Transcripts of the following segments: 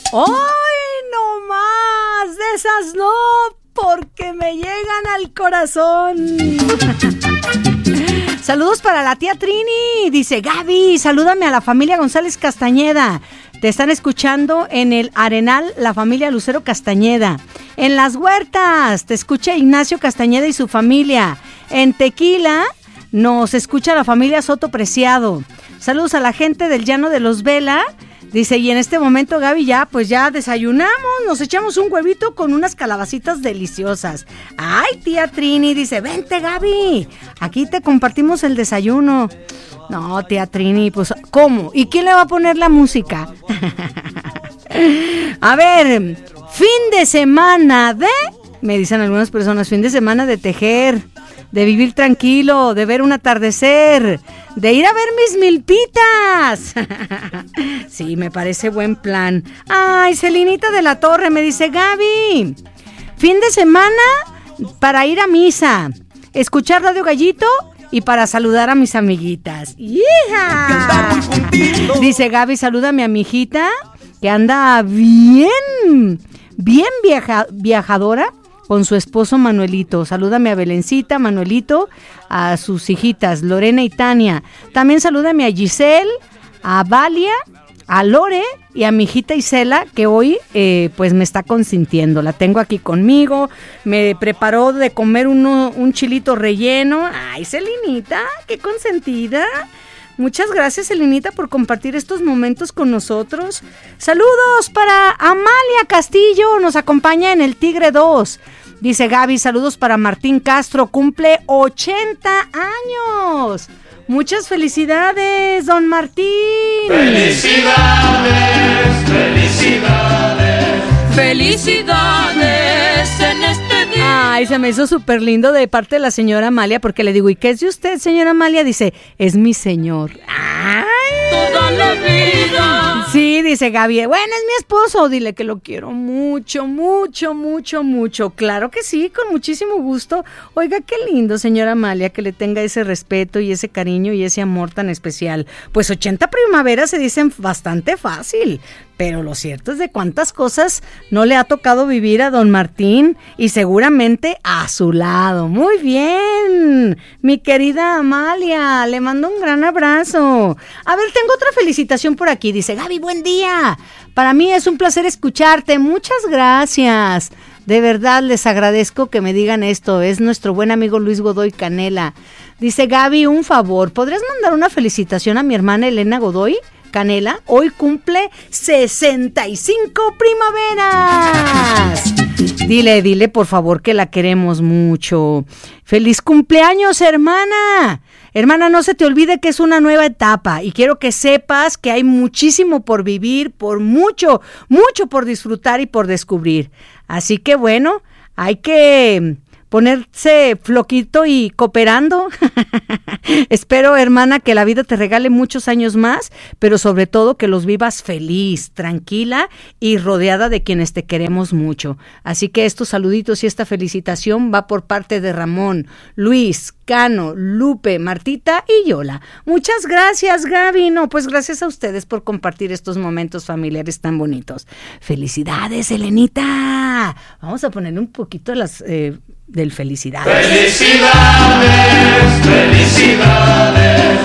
¡Ay, no más! De esas no, porque me llegan al corazón. Saludos para la tía Trini. Dice, Gaby, salúdame a la familia González Castañeda. Te están escuchando en el Arenal, la familia Lucero Castañeda. En Las Huertas, te escucha Ignacio Castañeda y su familia. En Tequila, nos escucha la familia Soto Preciado. Saludos a la gente del Llano de los Vela. Dice, y en este momento, Gaby, ya desayunamos, nos echamos un huevito con unas calabacitas deliciosas. Ay, tía Trini, dice, vente, Gaby, aquí te compartimos el desayuno. No, tía Trini, pues, ¿cómo? ¿Y quién le va a poner la música? A ver, fin de semana de, me dicen algunas personas, fin de semana de tejer, de vivir tranquilo, de ver un atardecer, de ir a ver mis milpitas. Sí, me parece buen plan. Ay, Celinita de la Torre me dice, Gaby, fin de semana para ir a misa, escuchar Radio Gallito y para saludar a mis amiguitas. ¡Hija! Dice Gaby, salúdame a mi hijita que anda bien viajadora con su esposo Manuelito. Salúdame a Belencita, Manuelito, a sus hijitas Lorena y Tania. También salúdame a Giselle, a Valia, a Lore y a mi hijita Isela, que hoy pues me está consintiendo. La tengo aquí conmigo, me preparó de comer un chilito relleno. Ay, Celinita, qué consentida. Muchas gracias, Celinita, por compartir estos momentos con nosotros. Saludos para Amalia Castillo, nos acompaña en el Tigre 2. Dice Gaby, saludos para Martín Castro, cumple 80 años. Muchas felicidades, don Martín. Felicidades, felicidades. Felicidades en este día. Ay, se me hizo súper lindo de parte de la señora Amalia, porque le digo, ¿y qué es de usted, señora Amalia? Dice, es mi señor. ¡Ay! Toda la vida. Sí, dice Gaby, bueno, es mi esposo, dile que lo quiero mucho, mucho, mucho, mucho. Claro que sí, con muchísimo gusto. Oiga, qué lindo, señora Amalia, que le tenga ese respeto y ese cariño y ese amor tan especial. Pues 80 primaveras se dicen bastante fácil, pero lo cierto es de cuántas cosas no le ha tocado vivir a don Martín y seguramente a su lado. Muy bien, mi querida Amalia, le mando un gran abrazo. A ver, tengo otra felicitación por aquí. Dice, Gaby, buen día. Para mí es un placer escucharte. Muchas gracias. De verdad les agradezco que me digan esto. Es nuestro buen amigo Luis Godoy Canela. Dice, Gaby, un favor, ¿podrías mandar una felicitación a mi hermana Elena Godoy Canela? Hoy cumple 65 primaveras. Dile, por favor, que la queremos mucho. ¡Feliz cumpleaños, hermana! Hermana, no se te olvide que es una nueva etapa y quiero que sepas que hay muchísimo por vivir, por mucho por disfrutar y por descubrir. Así que bueno, hay que ponerse floquito y cooperando. Espero, hermana, que la vida te regale muchos años más, pero sobre todo que los vivas feliz, tranquila y rodeada de quienes te queremos mucho. Así que estos saluditos y esta felicitación va por parte de Ramón, Luis, Cano, Lupe, Martita y Yola. Muchas gracias, Gaby. No, pues gracias a ustedes por compartir estos momentos familiares tan bonitos. Felicidades, Elenita. Vamos a ponerle un poquito las del felicidades. Felicidades, felicidades.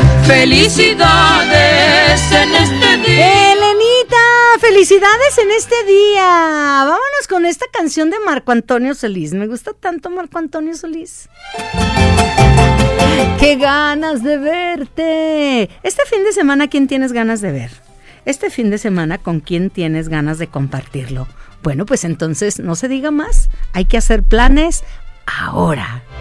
Felicidades en este día. Elenita, felicidades en este día. Vámonos con esta canción de Marco Antonio Solís. Me gusta tanto Marco Antonio Solís. ¡Qué ganas de verte! Este fin de semana, ¿quién tienes ganas de ver? Este fin de semana, ¿con quién tienes ganas de compartirlo? Bueno, pues entonces no se diga más. Hay que hacer planes ahora.